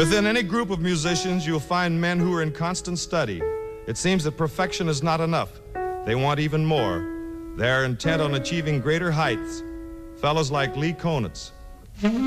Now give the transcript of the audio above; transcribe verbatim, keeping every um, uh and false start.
Within any group of musicians, you'll find men who are in constant study. It seems that perfection is not enough. They want even more. They're intent on achieving greater heights. Fellows like Lee Konitz.